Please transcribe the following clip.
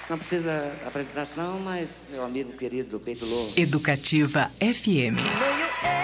Não precisa apresentação, mas meu amigo querido do Peito Louco. Educativa FM. You know you